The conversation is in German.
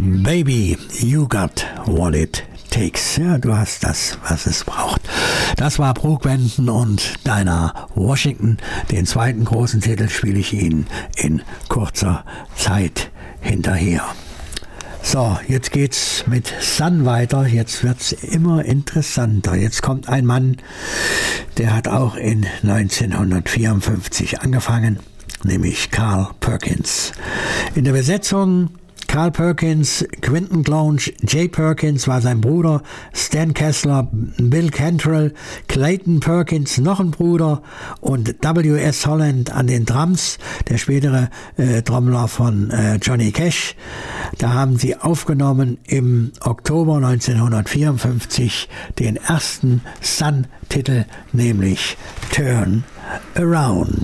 Baby, you got what it takes. Ja, du hast das, was es braucht. Das war Brooke Benton und Dinah Washington. Den zweiten großen Titel spiele ich Ihnen in kurzer Zeit hinterher. So, jetzt geht's mit Sun weiter. Jetzt wird's immer interessanter. Jetzt kommt ein Mann, der hat auch in 1954 angefangen, nämlich Carl Perkins. In der Besetzung Carl Perkins, Quinton Clonge, Jay Perkins war sein Bruder, Stan Kessler, Bill Cantrell, Clayton Perkins, noch ein Bruder und W.S. Holland an den Drums, der spätere Trommler von Johnny Cash. Da haben sie aufgenommen im Oktober 1954 den ersten Sun-Titel, nämlich Turn Around.